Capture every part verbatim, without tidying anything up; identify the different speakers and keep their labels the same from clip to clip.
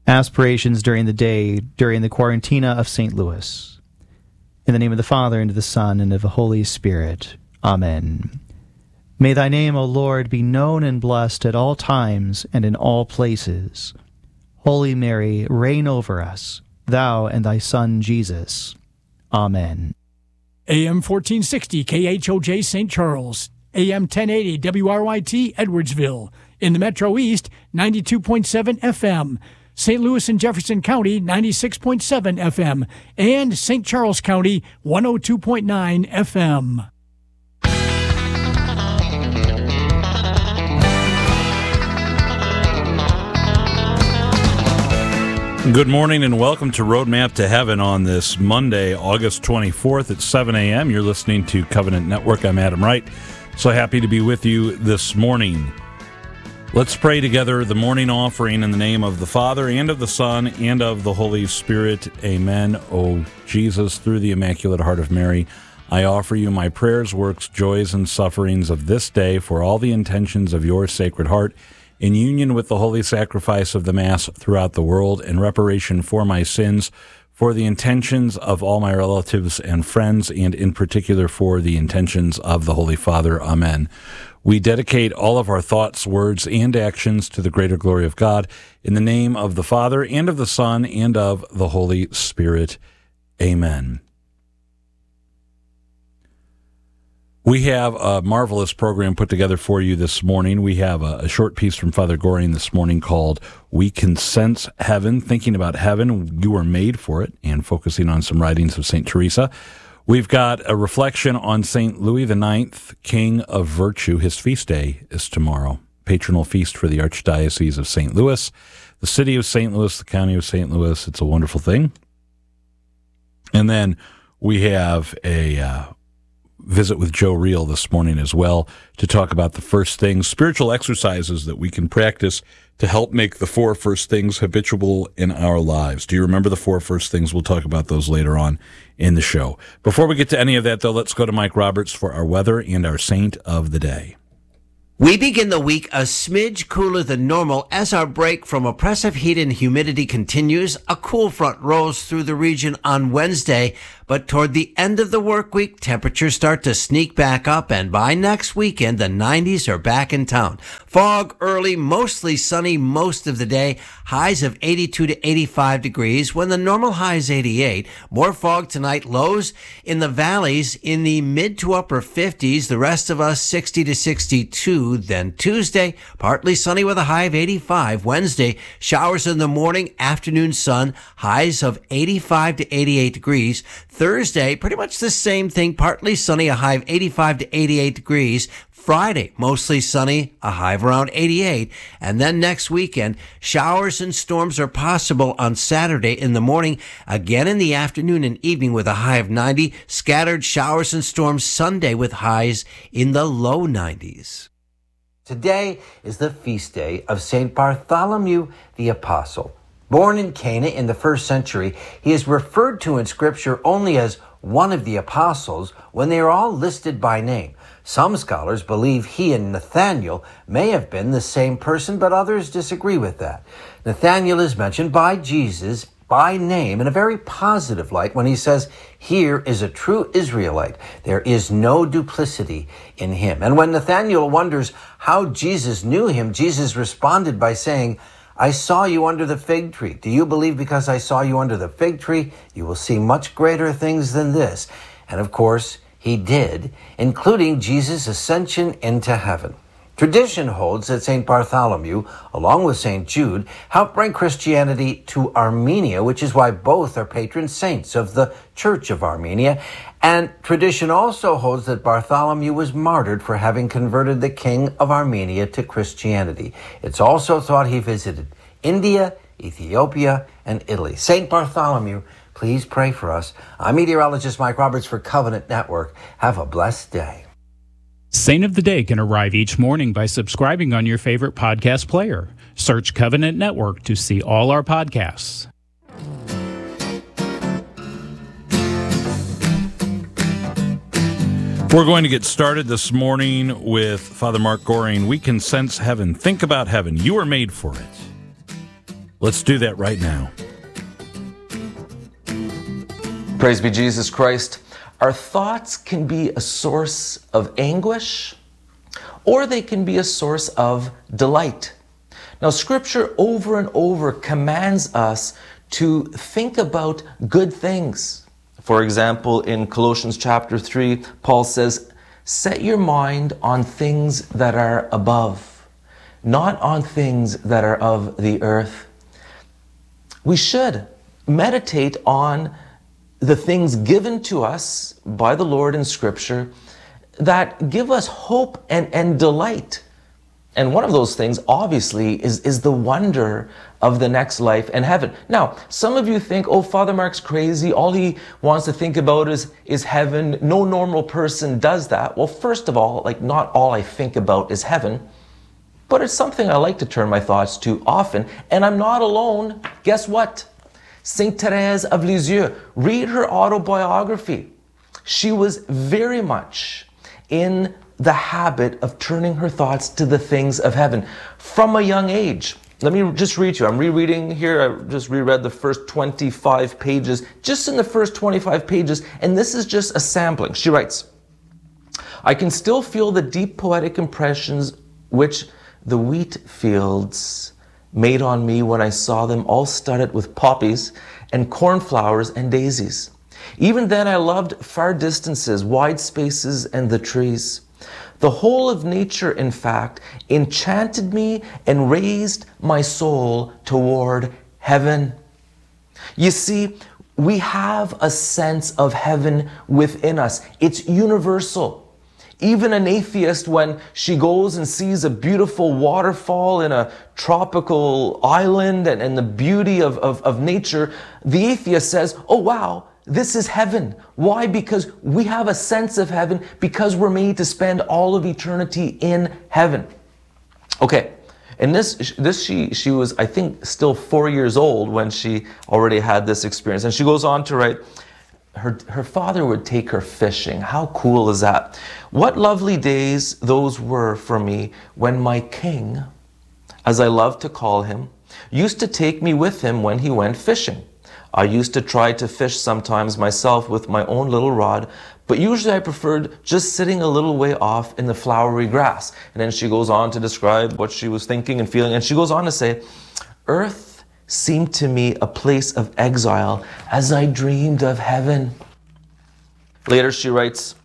Speaker 1: Aspirations during the day, during the Quarantina of Saint Louis. In the name of the Father, and of the Son, and of the Holy Spirit. Amen. May thy name, O Lord, be known and blessed at all times and in all places. Holy Mary, reign over us, thou and thy Son Jesus. Amen.
Speaker 2: A M fourteen sixty K H O J Saint Charles, A M ten eighty W R Y T Edwardsville. In the Metro East, ninety-two point seven F M. Saint Louis and Jefferson County, ninety-six point seven F M. And Saint Charles County, one oh two point nine F M.
Speaker 3: Good morning and welcome to Roadmap to Heaven on this Monday, August twenty-fourth at seven a.m. You're listening to Covenant Network. I'm Adam Wright. So happy to be with you this morning. Let's pray together the morning offering in the name of the Father and of the Son and of the Holy Spirit. Amen. O Jesus, through the Immaculate Heart of Mary, I offer you my prayers, works, joys, and sufferings of this day for all the intentions of your Sacred Heart, in union with the holy sacrifice of the Mass throughout the world, in reparation for my sins, for the intentions of all my relatives and friends, and in particular for the intentions of the Holy Father. Amen. We dedicate all of our thoughts, words, and actions to the greater glory of God, in the name of the Father, and of the Son, and of the Holy Spirit. Amen. We have a marvelous program put together for you this morning. We have a, a short piece from Father Goring this morning called We Can Sense Heaven, thinking about heaven. You were made for it, and focusing on some writings of Saint Teresa. We've got a reflection on Saint Louis the Ninth, King of Virtue. His feast day is tomorrow, patronal feast for the Archdiocese of Saint Louis, the city of Saint Louis, the county of Saint Louis. It's a wonderful thing. And then we have a uh, visit with Joe Reel this morning as well to talk about the first things, spiritual exercises that we can practice to help make the four first things habitual in our lives. Do you remember the four first things? We'll talk about those later on in the show. Before we get to any of that, though, let's go to Mike Roberts for our weather and our saint of the day.
Speaker 4: We begin the week a smidge cooler than normal as our break from oppressive heat and humidity continues. A cool front rolls through the region on Wednesday, but toward the end of the work week, temperatures start to sneak back up, and by next weekend, the nineties are back in town. Fog early, mostly sunny most of the day, highs of eighty-two to eighty-five degrees, when the normal high is eighty-eight. More fog tonight, lows in the valleys in the mid to upper fifties, the rest of us sixty to sixty-two. Then Tuesday, partly sunny with a high of eighty-five. Wednesday, showers in the morning, afternoon sun, highs of eighty-five to eighty-eight degrees. Thursday, pretty much the same thing, partly sunny, a high of eighty-five to eighty-eight degrees. Friday, mostly sunny, a high of around eighty-eight. And then next weekend, showers and storms are possible on Saturday in the morning, again in the afternoon and evening with a high of ninety. Scattered showers and storms Sunday with highs in the low nineties. Today is the feast day of Saint Bartholomew the Apostle. Born in Cana in the first century, he is referred to in Scripture only as one of the apostles when they are all listed by name. Some scholars believe he and Nathanael may have been the same person, but others disagree with that. Nathanael is mentioned by Jesus by name in a very positive light when he says, "Here is a true Israelite. There is no duplicity in him." And when Nathanael wonders how Jesus knew him, Jesus responded by saying, "I saw you under the fig tree. Do you believe because I saw you under the fig tree, you will see much greater things than this?" And of course, he did, including Jesus' ascension into heaven. Tradition holds that Saint Bartholomew, along with Saint Jude, helped bring Christianity to Armenia, which is why both are patron saints of the Church of Armenia. And tradition also holds that Bartholomew was martyred for having converted the king of Armenia to Christianity. It's also thought he visited India, Ethiopia, and Italy. Saint Bartholomew, please pray for us. I'm meteorologist Mike Roberts for Covenant Network. Have a blessed day.
Speaker 5: Saint of the Day can arrive each morning by subscribing on your favorite podcast player. Search Covenant Network to see all our podcasts.
Speaker 3: We're going to get started this morning with Father Mark Goring. We can sense heaven. Think about heaven. You were made for it. Let's do that right now.
Speaker 6: Praise be Jesus Christ. Our thoughts can be a source of anguish, or they can be a source of delight. Now, Scripture over and over commands us to think about good things. For example, in Colossians chapter three, Paul says, "Set your mind on things that are above, not on things that are of the earth." We should meditate on the things given to us by the Lord in Scripture that give us hope and, and delight. And one of those things, obviously, is, is the wonder of the next life and heaven. Now, some of you think, oh, Father Mark's crazy. All he wants to think about is, is heaven. No normal person does that. Well, first of all, like not all I think about is heaven, but it's something I like to turn my thoughts to often. And I'm not alone. Guess what? Saint Therese of Lisieux, read her autobiography. She was very much in the habit of turning her thoughts to the things of heaven from a young age. Let me just read you. I'm rereading here. I just reread the first twenty-five pages, just in the first twenty-five pages, and this is just a sampling. She writes, "I can still feel the deep poetic impressions which the wheat fields made on me when I saw them all studded with poppies and cornflowers and daisies. Even then I loved far distances, wide spaces, and the trees. The whole of nature, in fact, enchanted me and raised my soul toward heaven." You see, we have a sense of heaven within us. It's universal. Even an atheist, when she goes and sees a beautiful waterfall in a tropical island and, and the beauty of, of, of nature, the atheist says, oh wow, this is heaven. Why? Because we have a sense of heaven, because we're made to spend all of eternity in heaven. Okay, and this, this she, she was, I think, still four years old when she already had this experience. And she goes on to write, Her, her father would take her fishing. How cool is that? What lovely days those were for me when my king, as I loved to call him, used to take me with him when he went fishing. I used to try to fish sometimes myself with my own little rod, but usually I preferred just sitting a little way off in the flowery grass. And then she goes on to describe what she was thinking and feeling. And she goes on to say, earth seemed to me a place of exile as I dreamed of heaven. Later she writes,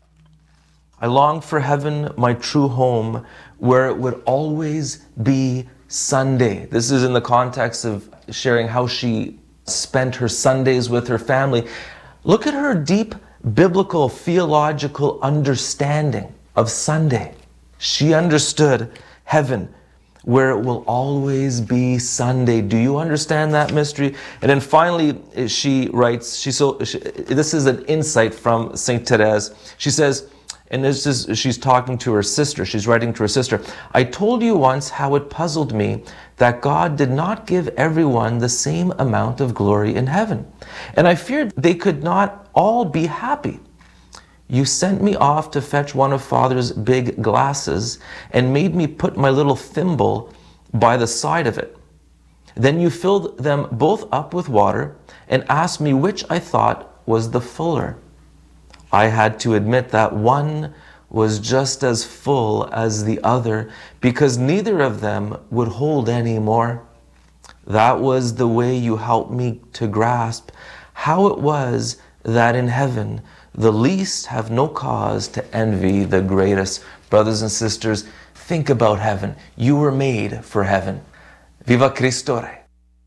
Speaker 6: I longed for heaven, my true home, where it would always be Sunday. This is in the context of sharing how she spent her Sundays with her family. Look at her deep biblical theological understanding of Sunday. She understood heaven, where it will always be Sunday. Do you understand that mystery? And then finally, she writes, she so she, this is an insight from Saint Therese. She says, and this is, she's talking to her sister, she's writing to her sister, I told you once how it puzzled me that God did not give everyone the same amount of glory in heaven. And I feared they could not all be happy. You sent me off to fetch one of Father's big glasses and made me put my little thimble by the side of it. Then you filled them both up with water and asked me which I thought was the fuller. I had to admit that one was just as full as the other because neither of them would hold any more. That was the way you helped me to grasp how it was that in heaven the least have no cause to envy the greatest. Brothers and sisters, think about heaven. You were made for heaven. Viva Cristo Rey.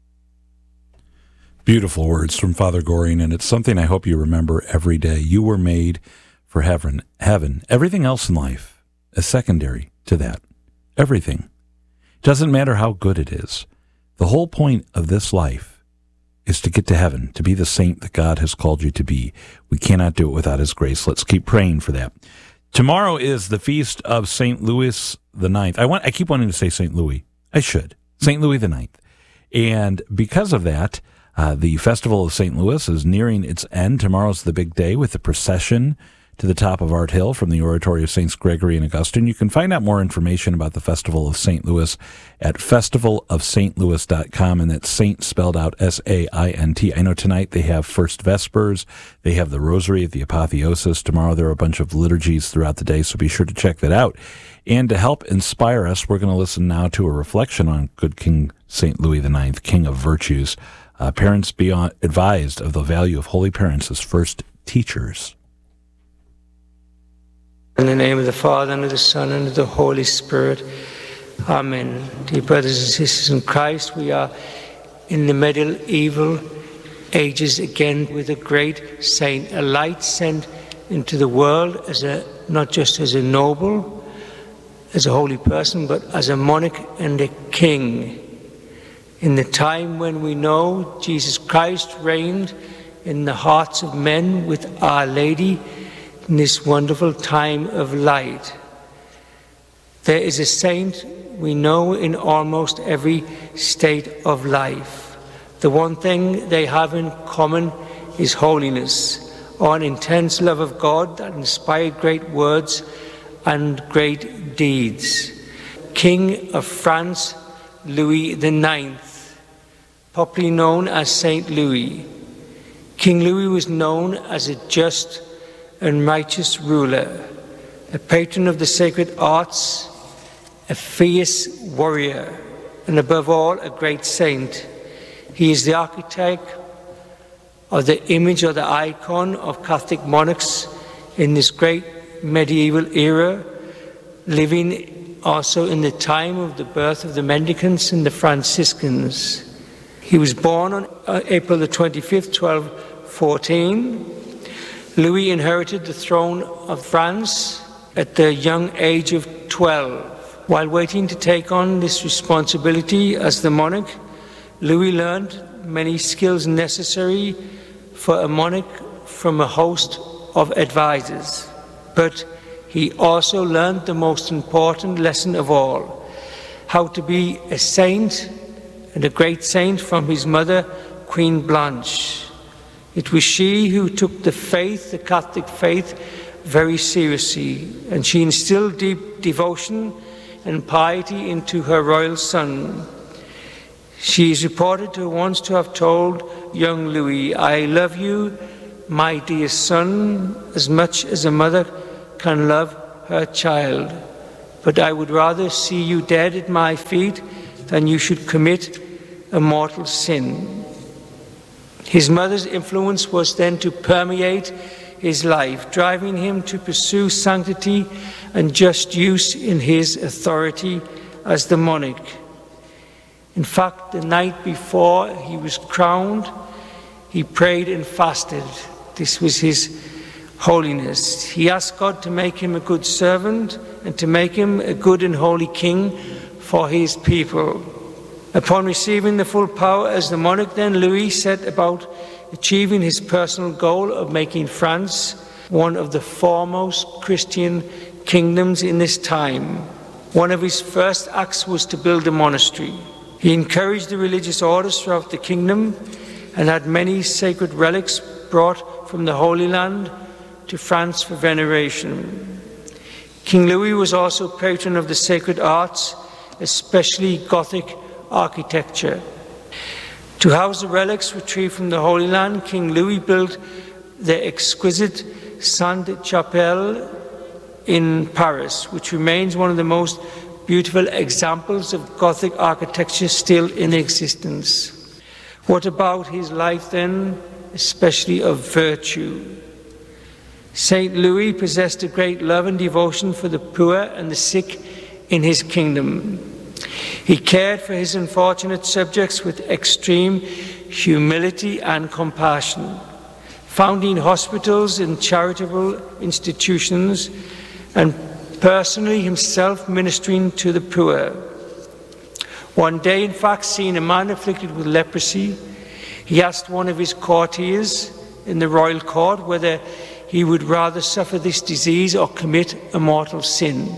Speaker 3: Beautiful words from Father Goring, and it's something I hope you remember every day. You were made for heaven. Heaven. Everything else in life is secondary to that. Everything. Doesn't matter how good it is. The whole point of this life is to get to heaven, to be the saint that God has called you to be. We cannot do it without His grace. Let's keep praying for that. Tomorrow is the feast of Saint Louis the Ninth. I want. I keep wanting to say Saint Louis. I should. Saint Louis the Ninth. And because of that, uh, the Festival of Saint Louis is nearing its end. Tomorrow's the big day with the procession to the top of Art Hill from the Oratory of Saints Gregory and Augustine. You can find out more information about the Festival of Saint Louis at festival of st louis dot com, and that's Saint spelled out S A I N T. I know tonight they have First Vespers, they have the Rosary at the Apotheosis. Tomorrow there are a bunch of liturgies throughout the day, so be sure to check that out. And to help inspire us, we're going to listen now to a reflection on good King Saint Louis the Ninth, King of Virtues. Uh, parents be advised of the value of holy parents as first teachers.
Speaker 7: In the name of the Father, and of the Son, and of the Holy Spirit. Amen. Dear brothers and sisters in Christ, we are in the medieval ages again with a great saint, a light sent into the world as a not just as a noble, as a holy person, but as a monarch and a king. In the time when we know Jesus Christ reigned in the hearts of men with Our Lady in this wonderful time of light. There is a saint we know in almost every state of life. The one thing they have in common is holiness, or an intense love of God that inspired great words and great deeds. King of France, Louis the Ninth, popularly known as Saint Louis. King Louis was known as a just and righteous ruler, a patron of the sacred arts, a fierce warrior, and above all, a great saint. He is the architect of the image or the icon of Catholic monarchs in this great medieval era, living also in the time of the birth of the Mendicants and the Franciscans. He was born on uh, April the twenty-fifth, twelve fourteen. Louis inherited the throne of France at the young age of twelve. While waiting to take on this responsibility as the monarch, Louis learned many skills necessary for a monarch from a host of advisors. But he also learned the most important lesson of all, how to be a saint, and a great saint, from his mother, Queen Blanche. It was she who took the faith, the Catholic faith, very seriously, and she instilled deep devotion and piety into her royal son. She is reported to once to have told young Louis, "I love you, my dear son, as much as a mother can love her child, but I would rather see you dead at my feet than you should commit a mortal sin." His mother's influence was then to permeate his life, driving him to pursue sanctity and just use in his authority as the monarch. In fact, the night before he was crowned, he prayed and fasted. This was his holiness. He asked God to make him a good servant and to make him a good and holy king for his people. Upon receiving the full power as the monarch, then Louis set about achieving his personal goal of making France one of the foremost Christian kingdoms in this time. One of his first acts was to build a monastery. He encouraged the religious orders throughout the kingdom and had many sacred relics brought from the Holy Land to France for veneration. King Louis was also patron of the sacred arts, especially Gothic architecture. To house the relics retrieved from the Holy Land, King Louis built the exquisite Sainte-Chapelle in Paris, which remains one of the most beautiful examples of Gothic architecture still in existence. What about his life then, especially of virtue? Saint Louis possessed a great love and devotion for the poor and the sick in his kingdom. He cared for his unfortunate subjects with extreme humility and compassion, founding hospitals and charitable institutions, and personally himself ministering to the poor. One day, in fact, seeing a man afflicted with leprosy, he asked one of his courtiers in the royal court whether he would rather suffer this disease or commit a mortal sin.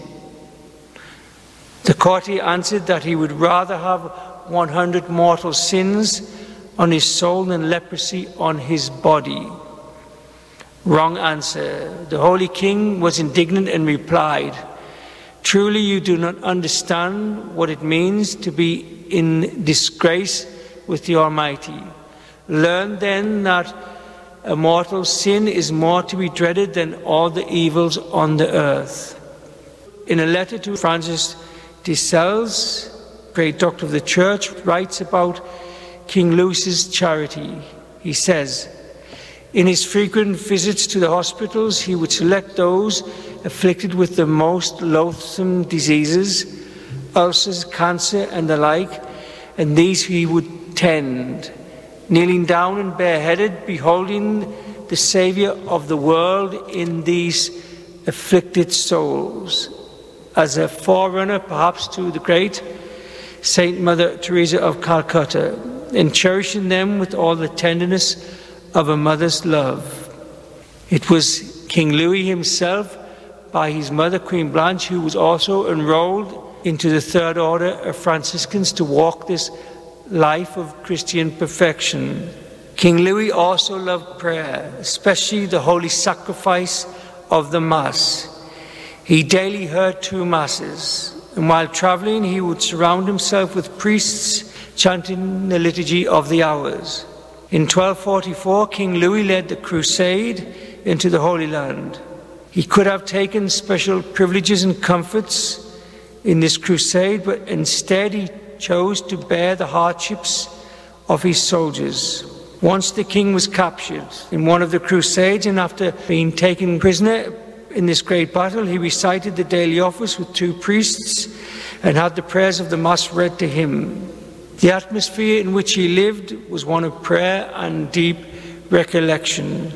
Speaker 7: The courtier answered that he would rather have one hundred mortal sins on his soul than leprosy on his body. Wrong answer. The Holy King was indignant and replied, "Truly you do not understand what it means to be in disgrace with the Almighty. Learn then that a mortal sin is more to be dreaded than all the evils on the earth." In a letter to Francis de Sales, great doctor of the Church, writes about King Louis's charity. He says, "In his frequent visits to the hospitals, he would select those afflicted with the most loathsome diseases, ulcers, cancer, and the like, and these he would tend, kneeling down and bareheaded, beholding the Saviour of the world in these afflicted souls, as a forerunner perhaps to the great Saint Mother Teresa of Calcutta, and cherishing them with all the tenderness of a mother's love." It was King Louis himself, by his mother Queen Blanche, who was also enrolled into the Third Order of Franciscans to walk this life of Christian perfection. King Louis also loved prayer, especially the holy sacrifice of the Mass. He daily heard two Masses, and while traveling he would surround himself with priests chanting the Liturgy of the Hours. In twelve forty-four, King Louis led the crusade into the Holy Land. He could have taken special privileges and comforts in this crusade, but instead he chose to bear the hardships of his soldiers. Once the king was captured in one of the crusades, and after being taken prisoner in this great battle, he recited the daily office with two priests and had the prayers of the Mass read to him. The atmosphere in which he lived was one of prayer and deep recollection.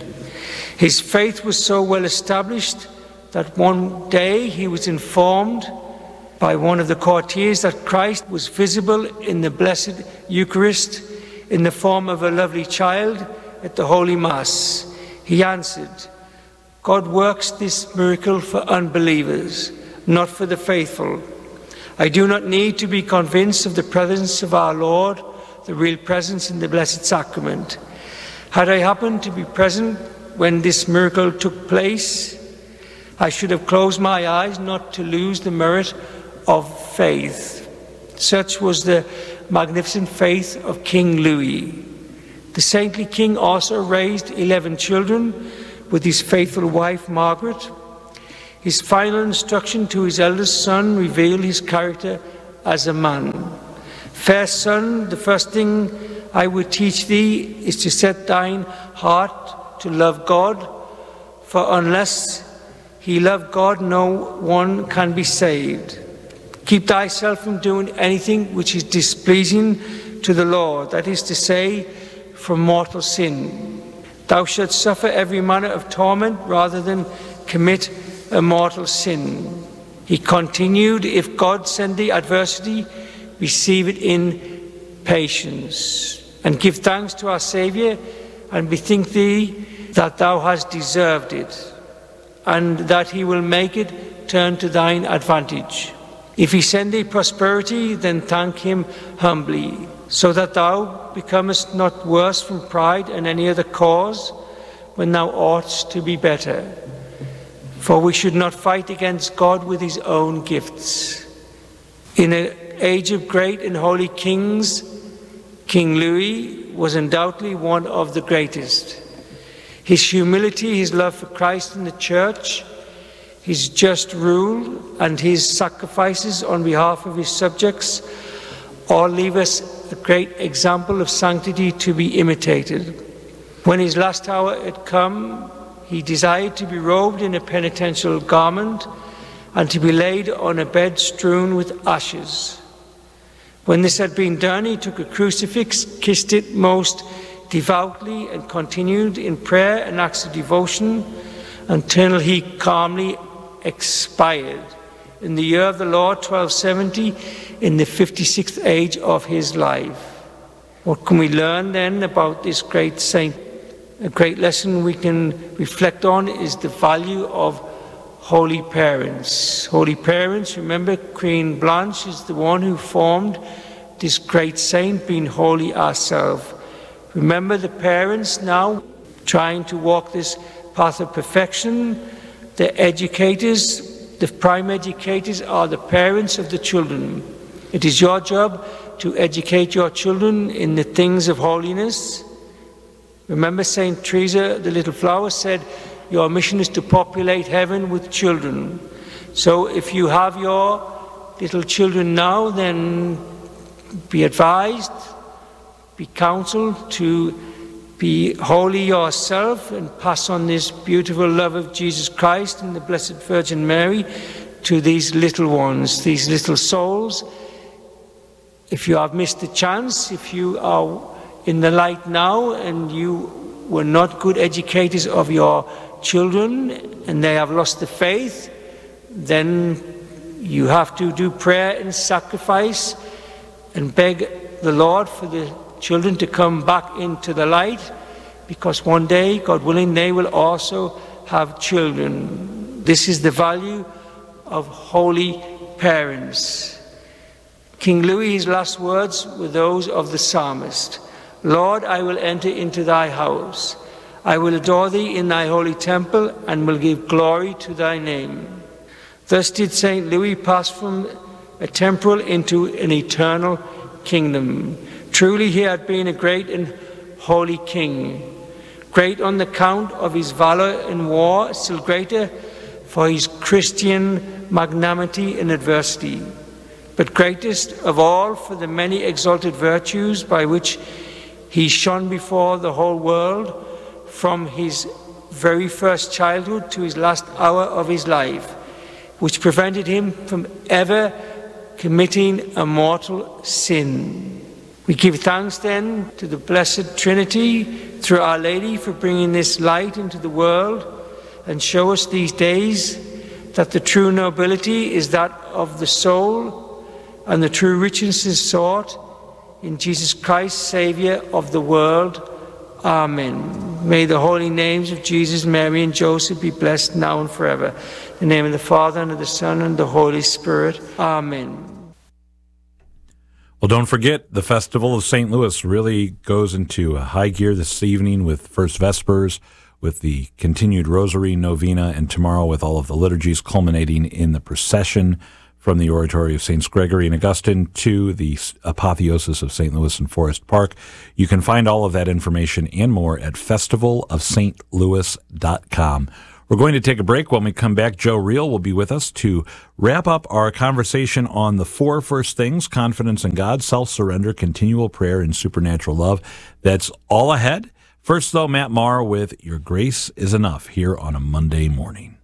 Speaker 7: His faith was so well established that one day he was informed by one of the courtiers that Christ was visible in the Blessed Eucharist in the form of a lovely child at the Holy Mass. He answered, "God works this miracle for unbelievers, not for the faithful. I do not need to be convinced of the presence of our Lord, the real presence in the Blessed Sacrament. Had I happened to be present when this miracle took place, I should have closed my eyes not to lose the merit of faith." Such was the magnificent faith of King Louis. The saintly king also raised eleven children with his faithful wife Margaret. His final instruction to his eldest son revealed his character as a man. "Fair son, the first thing I would teach thee is to set thine heart to love God, for unless he love God, no one can be saved. Keep thyself from doing anything which is displeasing to the Lord, that is to say, from mortal sin. Thou shalt suffer every manner of torment rather than commit a mortal sin." He continued, "If God send thee adversity, receive it in patience, and give thanks to our Saviour, and bethink thee that thou hast deserved it, and that he will make it turn to thine advantage. If he send thee prosperity, then thank him humbly, so that thou becomest not worse from pride and any other cause, when thou oughtest to be better. For we should not fight against God with his own gifts." In an age of great and holy kings, King Louis was undoubtedly one of the greatest. His humility, his love for Christ and the Church, his just rule, and his sacrifices on behalf of his subjects all leave us a great example of sanctity to be imitated. When his last hour had come, he desired to be robed in a penitential garment and to be laid on a bed strewn with ashes. When this had been done, he took a crucifix, kissed it most devoutly, and continued in prayer and acts of devotion until he calmly expired in the year of the Lord twelve seventy, in the fifty-sixth age of his life. What can we learn then about this great saint? A great lesson we can reflect on is the value of holy parents. Holy parents, remember, Queen Blanche is the one who formed this great saint, being holy ourselves. Remember the parents now trying to walk this path of perfection. The educators, the prime educators, are the parents of the children. It is your job to educate your children in the things of holiness. Remember Saint Teresa, the little flower, said, your mission is to populate heaven with children. So if you have your little children now, then be advised, be counseled to be holy yourself and pass on this beautiful love of Jesus Christ and the Blessed Virgin Mary to these little ones, these little souls. If you have missed the chance, if you are in the light now and you were not good educators of your children and they have lost the faith, then you have to do prayer and sacrifice and beg the Lord for the children to come back into the light, because one day, God willing, they will also have children. This is the value of holy parents. King Louis' last words were those of the psalmist. Lord, I will enter into thy house. I will adore thee in thy holy temple and will give glory to thy name. Thus did Saint Louis pass from a temporal into an eternal kingdom. Truly he had been a great and holy king, great on the count of his valor in war, still greater for his Christian magnanimity in adversity, but greatest of all for the many exalted virtues by which he shone before the whole world from his very first childhood to his last hour of his life, which prevented him from ever committing a mortal sin. We give thanks then to the Blessed Trinity through Our Lady for bringing this light into the world and show us these days that the true nobility is that of the soul and the true riches is sought in Jesus Christ, Saviour of the world. Amen. May the holy names of Jesus, Mary, and Joseph be blessed now and forever. In the name of the Father, and of the Son, and the Holy Spirit. Amen.
Speaker 3: Well, don't forget, the Festival of Saint Louis really goes into a high gear this evening with First Vespers, with the continued Rosary Novena, and tomorrow with all of the liturgies culminating in the procession from the Oratory of Saints Gregory and Augustine to the Apotheosis of Saint Louis in Forest Park. You can find all of that information and more at festival of st louis dot com. We're going to take a break. When we come back, Joe Reel will be with us to wrap up our conversation on the four first things: confidence in God, self-surrender, continual prayer, and supernatural love. That's all ahead. First, though, Matt Maher with Your Grace is Enough here on a Monday morning.